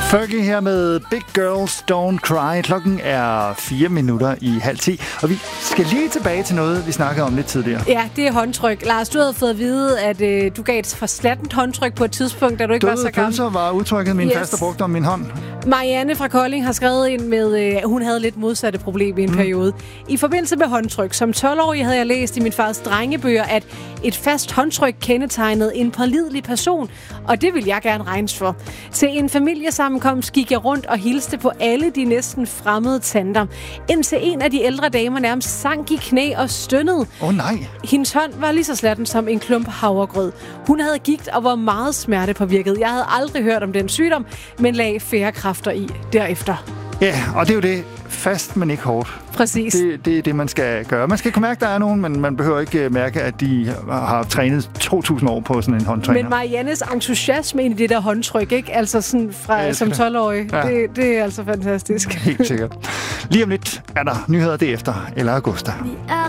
Fergie her med Big Girls Don't Cry. Klokken er 9:04, og vi skal lige tilbage til noget, vi snakkede om lidt tidligere. Ja, det er håndtryk. Lars, du havde fået at vide, at du gav et forslattent håndtryk på et tidspunkt, da du ikke var så gammel. Døde pølser var udtrykket, min faster brugte om min hånd. Marianne fra Kolding har skrevet ind med, at hun havde lidt modsatte problem i en periode. I forbindelse med håndtryk, som 12-årig havde jeg læst i min fars drengebøger, at et fast håndtryk kendetegnede en pålidelig person, og det vil jeg gerne regnes for. Til en familiesammenkomst gik jeg rundt og hilste på alle de næsten fremmede tanter, indtil en af de ældre damer nærmest sank i knæ og stønnede. Nej. Hendes hånd var lige så slatten som en klump havregrød. Hun havde gigt og var meget smertepåvirket. Jeg havde aldrig hørt om den sygdom, men lagde færre kræfter i derefter. Ja, og det er jo det. Fast, men ikke hårdt. Præcis. Det er det, man skal gøre. Man skal kunne mærke, at der er nogen, men man behøver ikke mærke, at de har trænet 2.000 år på sådan en håndtræner. Men Mariannes entusiasme ind i det der håndtryk, ikke? Altså sådan fra, som 12-årig, ja. det er altså fantastisk. Helt sikkert. Lige om lidt er der nyheder det efter, eller Augusta.